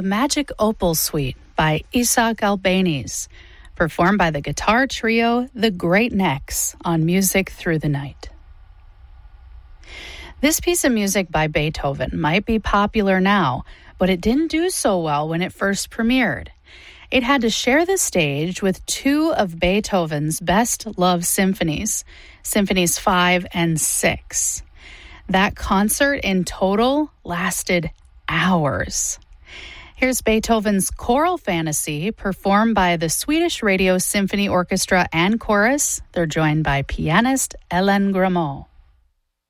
The Magic Opal Suite by Isaac Albéniz, performed by the guitar trio The Great Necks on Music Through the Night. This piece of music by Beethoven might be popular now, but it didn't do so well when it first premiered. It had to share the stage with two of Beethoven's best-loved symphonies, Symphonies 5 and 6. That concert in total lasted hours. Here's Beethoven's Choral Fantasy, performed by the Swedish Radio Symphony Orchestra and Chorus. They're joined by pianist Ellen Grammont.